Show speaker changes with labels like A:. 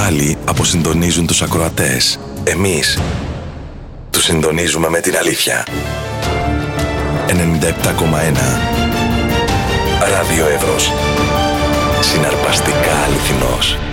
A: Άλλοι αποσυντονίζουν τους ακροατές. Εμείς τους συντονίζουμε με την αλήθεια. 97,1 Ράδιο Εύρος. Συναρπαστικά αληθινός.